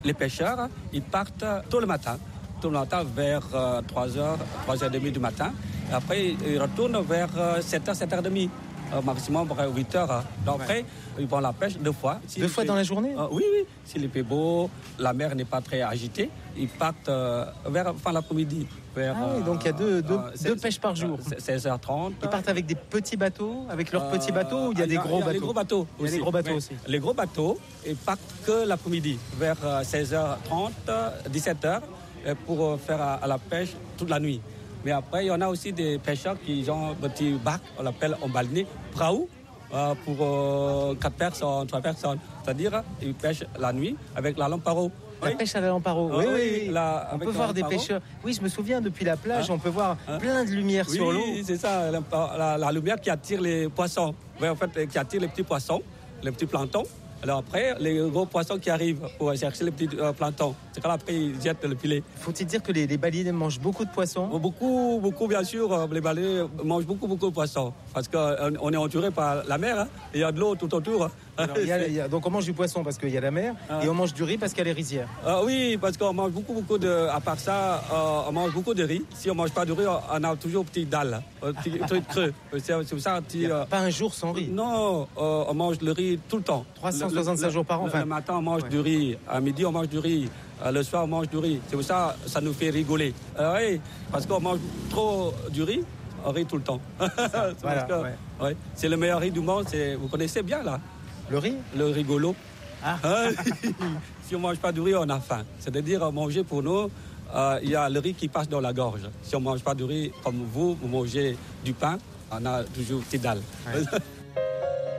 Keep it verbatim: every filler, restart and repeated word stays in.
Les pêcheurs, ils partent tôt le matin, tôt le matin vers euh, trois heures, trois heures trente du matin. Et après, ils retournent vers euh, sept heures, sept heures trente, euh, maximum huit heures. Donc après, ouais. Ils vont à la pêche deux fois. Si deux fois fait, dans la journée euh, Oui, oui. S'il fait beau, la mer n'est pas très agitée, ils partent euh, vers fin l'après-midi. Vers, ah oui, donc il y a deux, deux, euh, deux pêches par jour. seize heures trente. Ils partent avec des petits bateaux, avec leurs euh, petits bateaux, ou il y a des gros bateaux? Les gros bateaux. Il y a des gros bateaux aussi. Les gros bateaux, ils partent que l'après-midi, vers seize heures trente, dix-sept heures, pour faire à la pêche toute la nuit. Mais après, il y en a aussi des pêcheurs qui ont un petit bac, on l'appelle en baleinier, praou, euh, pour euh, quatre personnes, trois personnes. C'est-à-dire, ils pêchent la nuit avec la lampe à eau. La oui. pêche à la lampe à eau. Oui, oui, oui. La, on peut voir des pêcheurs. Oui, je me souviens, depuis la plage, hein? On peut voir hein? plein de lumière oui, sur l'eau. Oui, c'est ça, la, la, la lumière qui attire les poissons. Oui, en fait, qui attire les petits poissons, les petits planctons. Alors après, les gros poissons qui arrivent pour chercher les petits euh, planctons, c'est quand après ils jettent le filet. Faut-il dire que les, les baleiniers mangent beaucoup de poissons? Beaucoup, beaucoup, bien sûr. Les baleiniers mangent beaucoup, beaucoup de poissons. Parce qu'on est entouré par la mer, hein, et il y a de l'eau tout autour. Alors, il y a, il y a, donc on mange du poisson parce qu'il y a la mer, ah. et on mange du riz parce qu'il y a les rizières. Euh, oui, parce qu'on mange beaucoup, beaucoup de... À part ça, euh, on mange beaucoup de riz. Si on ne mange pas de riz, on a toujours petit dalle, un petit truc creux. C'est, c'est ça, petit, il n'y a pas un jour sans riz? Non, euh, on mange le riz tout le temps. trois cent soixante-cinq jours par an. Enfin. Le matin, on mange ouais. du riz. À midi, on mange du riz. Le soir, on mange du riz. C'est pour ça ça nous fait rigoler. Euh, oui, parce qu'on mange trop du riz, on rit tout le temps. c'est, voilà, que, ouais. Ouais, c'est le meilleur riz du monde. C'est, vous connaissez bien, là? Le riz? Le rigolo. Ah. Si on ne mange pas du riz, on a faim. C'est-à-dire, manger pour nous, il euh, y a le riz qui passe dans la gorge. Si on ne mange pas du riz, comme vous, vous mangez du pain, on a toujours petite dalle. Ouais.